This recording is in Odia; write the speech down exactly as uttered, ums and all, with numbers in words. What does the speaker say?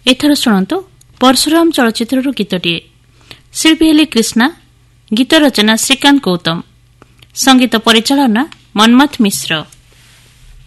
ଏଥର ଶୁଣନ୍ତୁ ପରଶୁରାମ ଚଳଚ୍ଚିତ୍ରରୁ ଗୀତଟିଏ। ଶିଳ୍ପୀ ହେଲେ କ୍ରିଷ୍ଣା, ଗୀତ ରଚନା ଶ୍ରୀକାନ୍ତ ଗୌତମ, ସଙ୍ଗୀତ ପରିଚାଳନା ମନ୍ମଥ ମିଶ୍ର।